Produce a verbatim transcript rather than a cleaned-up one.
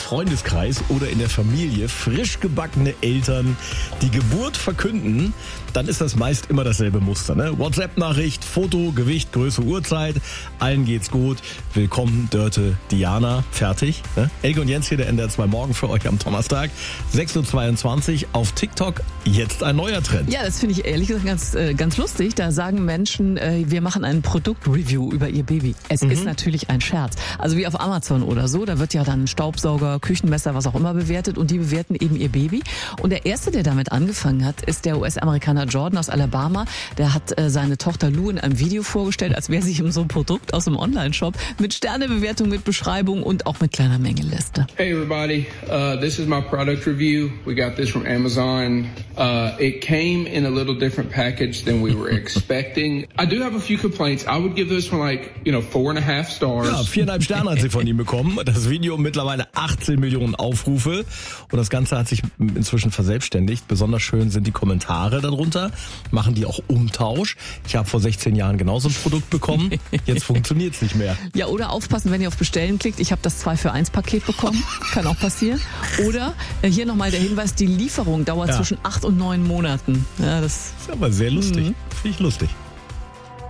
Freundeskreis oder in der Familie frisch gebackene Eltern die Geburt verkünden, dann ist das meist immer dasselbe Muster. Ne? WhatsApp-Nachricht, Foto, Gewicht, Größe, Uhrzeit. Allen geht's gut. Willkommen, Dörte, Diana. Fertig. Ne? Elke und Jens hier, der N D R zwei Morgen für euch am Donnerstag. sechs Uhr zweiundzwanzig auf TikTok. Jetzt ein neuer Trend. Ja, das finde ich ehrlich gesagt ganz, äh, ganz lustig. Da sagen Menschen, äh, wir machen ein Produktreview über ihr Baby. Es mhm. ist natürlich ein Scherz. Also wie auf Amazon oder so. Da wird ja dann Staubsauger, Küchenmesser, was auch immer bewertet. Und die bewerten eben ihr Baby. Und der Erste, der damit angefangen hat, ist der U S-Amerikaner Jordan aus Alabama. Der hat äh, seine Tochter Lou in einem Video vorgestellt, als wäre sich um so ein Produkt aus dem Online-Shop mit Sternebewertung, mit Beschreibung und auch mit kleiner Mengeliste. Hey everybody, uh, this is my product review. We got this from Amazon. Uh, it came in a little different package than we were expecting. I do have a few complaints. I would give this one like, you know, four and a half stars. Ja, viereinhalb Sterne hat sie von ihm bekommen. Das Video mittlerweile achtzehn Millionen Aufrufe. Und das Ganze hat sich inzwischen verselbstständigt. Besonders schön sind die Kommentare darunter. Machen die auch Umtausch. Ich habe vor sechzehn Jahren genauso ein Produkt bekommen. Jetzt funktioniert es nicht mehr. Ja, oder aufpassen, wenn ihr auf Bestellen klickt. Ich habe das zwei für eins Paket bekommen. Kann auch passieren. Oder äh, hier nochmal der Hinweis, die Lieferung dauert ja. zwischen acht und neun Monaten. Ja, das ist aber sehr lustig. Mhm. Finde ich lustig.